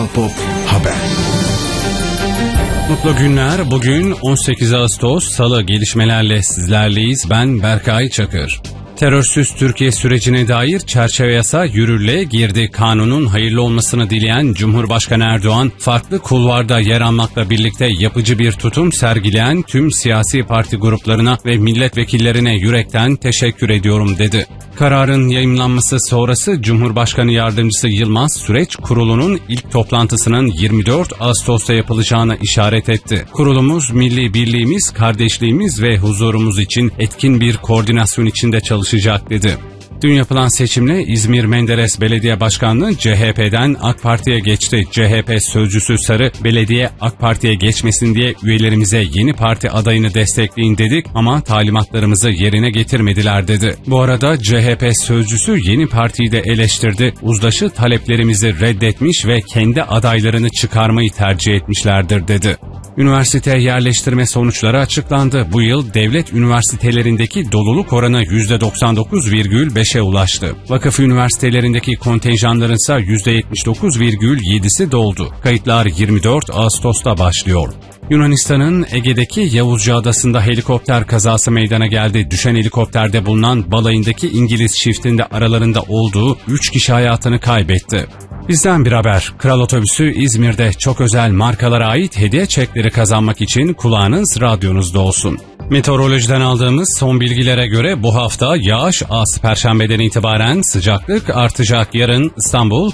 Pop Haber. Mutlu günler. Bugün 18 Ağustos Salı, gelişmelerle sizlerleyiz. Ben Berkay Çakır. Terörsüz Türkiye sürecine dair çerçeve yasa yürürlüğe girdi. Kanunun hayırlı olmasını dileyen Cumhurbaşkanı Erdoğan, farklı kulvarda yer almakla birlikte yapıcı bir tutum sergileyen tüm siyasi parti gruplarına ve milletvekillerine yürekten teşekkür ediyorum dedi. Kararın yayımlanması sonrası Cumhurbaşkanı Yardımcısı Yılmaz Süreç Kurulu'nun ilk toplantısının 24 Ağustos'ta yapılacağına işaret etti. Kurulumuz milli birliğimiz, kardeşliğimiz ve huzurumuz için etkin bir koordinasyon içinde çalışacak dedi. Dün yapılan seçimle İzmir Menderes Belediye Başkanlığı CHP'den AK Parti'ye geçti. CHP sözcüsü Sarı, belediye AK Parti'ye geçmesin diye üyelerimize yeni parti adayını destekleyin dedik ama talimatlarımızı yerine getirmediler dedi. Bu arada CHP sözcüsü yeni partiyi de eleştirdi. Uzlaşı taleplerimizi reddetmiş ve kendi adaylarını çıkarmayı tercih etmişlerdir dedi. Üniversite yerleştirme sonuçları açıklandı. Bu yıl devlet üniversitelerindeki doluluk oranı %99,5'e ulaştı. Vakıf üniversitelerindeki kontenjanların ise %79,7'si doldu. Kayıtlar 24 Ağustos'ta başlıyor. Yunanistan'ın Ege'deki Yavuzca Adası'nda helikopter kazası meydana geldi. Düşen helikopterde bulunan balayındaki İngiliz çiftinde aralarında olduğu 3 kişi hayatını kaybetti. Bizden bir haber. Kral Otobüsü İzmir'de çok özel markalara ait hediye çekleri kazanmak için kulağınız radyonuzda olsun. Meteorolojiden aldığımız son bilgilere göre bu hafta yağış az. Perşembeden itibaren sıcaklık artacak. Yarın İstanbul,